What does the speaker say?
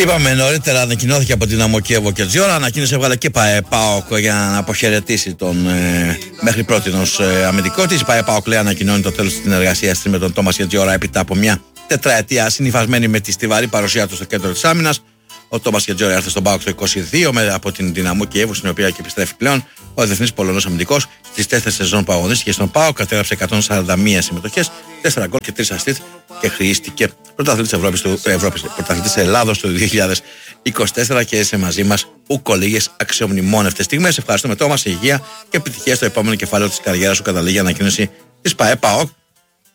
Είπαμε νωρίτερα, ανακοινώθηκε από την Αμοκέβο και Τζιόρα. Ανακοίνωσε, έβγαλε και ΠΑΟΚ για να αποχαιρετήσει τον μέχρι πρότινος αμυντικό της. ΠΑΟΚ λέει ανακοινώνει το τέλος της συνεργασίας με τον Τόμας Γετζιόρα έπειτα από μια τετραετία συνυφασμένη με τη στιβαρή παρουσία του στο κέντρο της άμυνας. Ο Τόμας Γετζιόρα ήρθε στον ΠΑΟΚ το 22 από την Δυναμό Κιέβου, στην οποία και επιστρέφει πλέον. Ο διεθνής Πολωνός αμυντικός στις 4 σεζόν που αγωνίστηκε στον ΠΑΟΚ κατέγραψε 141 συμμετοχές, 4 γκολ και 3 ασίστ και χρήστηκε πρωταθλητής πρωταθλητής Ελλάδος το 2024 και είσαι μαζί μας ούκο λίγες αξιομνημόνευτες στιγμές. Ευχαριστούμε Τόμας, υγεία και επιτυχία στο επόμενο κεφάλαιο της καριέρας σου. Καταλήγει ανακοίνωση της ΠΑΟΚ